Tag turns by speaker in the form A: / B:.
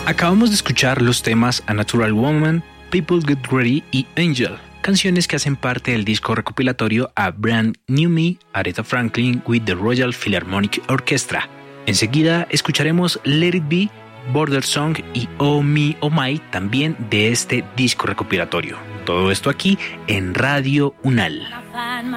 A: Acabamos de escuchar los temas A Natural Woman, People Get Ready y Angel, canciones que hacen parte del disco recopilatorio A Brand New Me, Aretha Franklin with the Royal Philharmonic Orchestra. Enseguida escucharemos Let It Be, Border Song y Oh Me Oh My, también de este disco recopilatorio. Todo esto aquí en Radio UNAL.